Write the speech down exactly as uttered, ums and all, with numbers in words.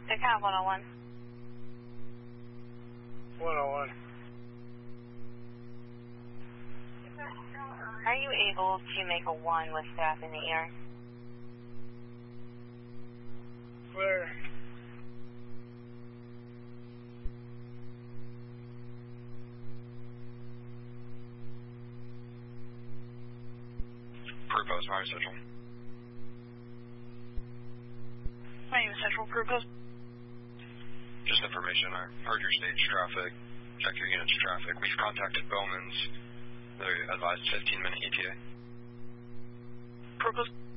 DeKalb one oh one. one oh one. Are you able to make a one with staff in the air? Where? Crew post, Miami Central. Miami Central crew post. Just information, I heard your stage traffic. Check your unit's traffic. We've contacted Bowman's. They're advised fifteen minute E T A. Crew post.